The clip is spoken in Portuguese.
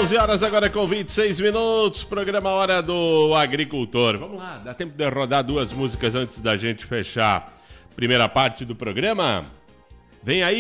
11 horas agora com 26 minutos, programa Hora do Agricultor. Vamos lá, dá tempo de rodar duas músicas antes da gente fechar a primeira parte do programa? Vem aí